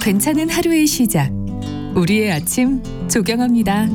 괜찮은 하루의 시작. 우리의 아침 조경합니다.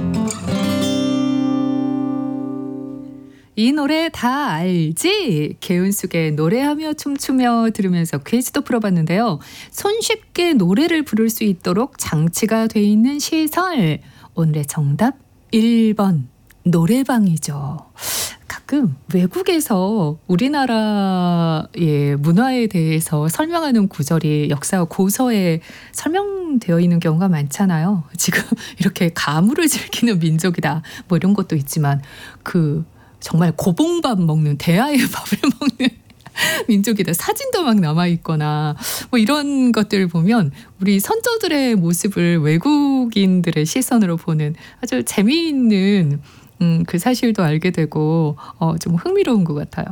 이 노래 다 알지? 개운숙의 노래하며 춤추며 들으면서 퀴즈도 풀어봤는데요. 손쉽게 노래를 부를 수 있도록 장치가 돼 있는 시설. 오늘의 정답 1번 노래방이죠. 가끔 외국에서 우리나라의 문화에 대해서 설명하는 구절이 역사 고서에 설명되어 있는 경우가 많잖아요. 지금 이렇게 가물을 즐기는 민족이다 뭐 이런 것도 있지만 정말 고봉밥 먹는 대하의 밥을 먹는 민족이다. 사진도 막 남아있거나 뭐 이런 것들을 보면 우리 선조들의 모습을 외국인들의 시선으로 보는 아주 재미있는 그 사실도 알게 되고 좀 흥미로운 것 같아요.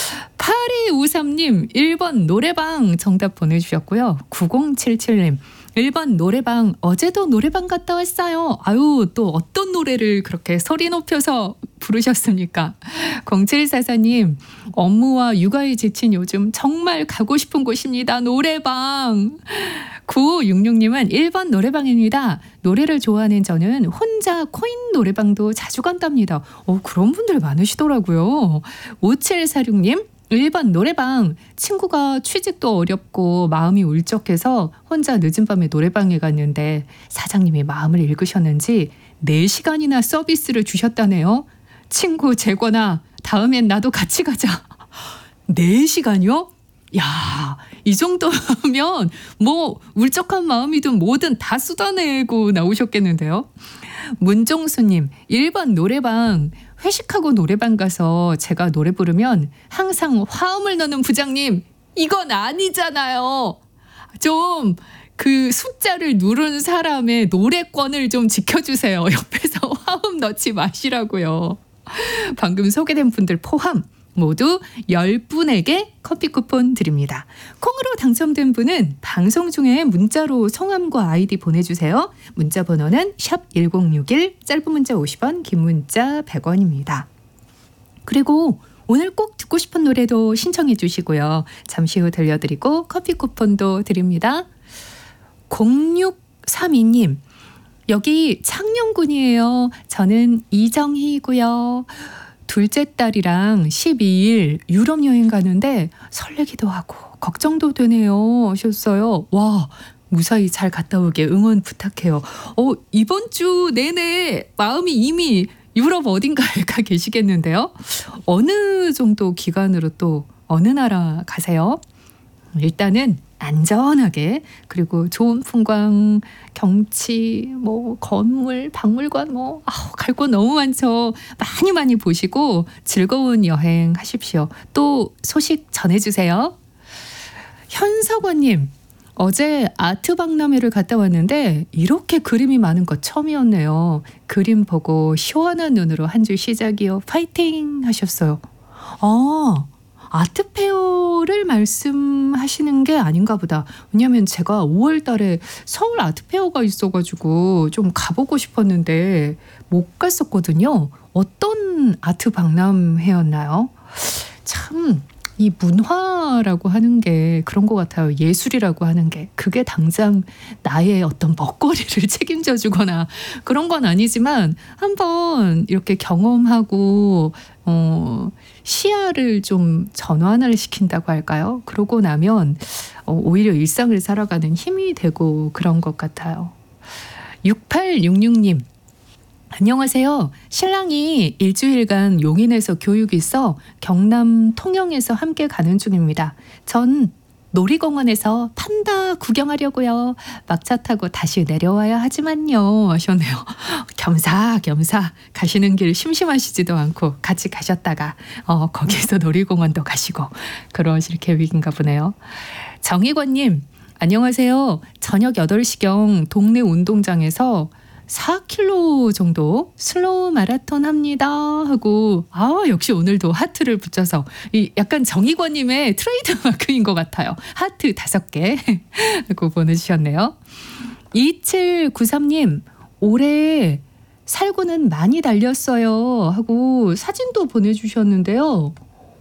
8253님 1번 노래방 정답 보내주셨고요. 9077님 1번 노래방 어제도 노래방 갔다 왔어요. 아유 또 어떤 노래를 그렇게 소리 높여서 부르셨습니까? 0744님 업무와 육아에 지친 요즘 정말 가고 싶은 곳입니다. 노래방. 9566님은 1번 노래방입니다. 노래를 좋아하는 저는 혼자 코인 노래방도 자주 간답니다. 그런 분들 많으시더라고요. 5746님 1번 노래방. 친구가 취직도 어렵고 마음이 울적해서 혼자 늦은 밤에 노래방에 갔는데 사장님이 마음을 읽으셨는지 4시간이나 서비스를 주셨다네요. 친구 재권아 다음엔 나도 같이 가자. 4시간이요? 야, 이 정도면 뭐 울적한 마음이든 뭐든 다 쏟아내고 나오셨겠는데요. 문종수님 1번 노래방. 회식하고 노래방 가서 제가 노래 부르면 항상 화음을 넣는 부장님 이건 아니잖아요. 좀 그 숫자를 누른 사람의 노래권을 좀 지켜주세요. 옆에서 화음 넣지 마시라고요. 방금 소개된 분들 포함 모두 10분에게 커피 쿠폰 드립니다. 콩으로 당첨된 분은 방송 중에 문자로 성함과 아이디 보내주세요. 문자 번호는 샵 1061, 짧은 문자 50원, 긴 문자 100원입니다. 그리고 오늘 꼭 듣고 싶은 노래도 신청해 주시고요. 잠시 후 들려드리고 커피 쿠폰도 드립니다. 0632님 여기 창녕군이에요. 저는 이정희고요. 둘째 딸이랑 12일 유럽 여행 가는데 설레기도 하고 걱정도 되네요 하셨어요. 와 무사히 잘 갔다 오게 응원 부탁해요. 이번 주 내내 마음이 이미 유럽 어딘가에 가 계시겠는데요. 어느 정도 기간으로 또 어느 나라 가세요? 일단은 안전하게 그리고 좋은 풍광, 경치, 뭐 건물, 박물관 갈 곳 너무 많죠. 많이 보시고 즐거운 여행 하십시오. 또 소식 전해주세요. 현석원님 어제 아트 박람회를 갔다 왔는데 이렇게 그림이 많은 거 처음이었네요. 그림 보고 시원한 눈으로 한 주 시작이요. 파이팅 하셨어요. 아트페어를 말씀하시는 게 아닌가 보다. 왜냐하면 제가 5월 달에 서울 아트페어가 있어가지고 좀 가보고 싶었는데 못 갔었거든요. 어떤 아트 박람회였나요? 참 이 문화라고 하는 게 그런 것 같아요. 예술이라고 하는 게 그게 당장 나의 어떤 먹거리를 책임져 주거나 그런 건 아니지만 한번 이렇게 경험하고 시야를 좀 전환을 시킨다고 할까요? 그러고 나면 오히려 일상을 살아가는 힘이 되고 그런 것 같아요. 6866님 안녕하세요. 신랑이 일주일간 용인에서 교육이 있어 경남 통영에서 함께 가는 중입니다. 전 놀이공원에서 판다 구경하려고요. 막차 타고 다시 내려와야 하지만요 하셨네요. 겸사겸사 가시는 길 심심하시지도 않고 같이 가셨다가 거기서 놀이공원도 가시고 그러실 계획인가 보네요. 정희권님 안녕하세요. 저녁 8시경 동네 운동장에서 4km 정도 슬로우 마라톤 합니다 하고 역시 오늘도 하트를 붙여서 약간 정희권님의 트레이드 마크인 것 같아요. 하트 5개 하고 보내주셨네요. 2793님 올해 살구는 많이 달렸어요 하고 사진도 보내주셨는데요.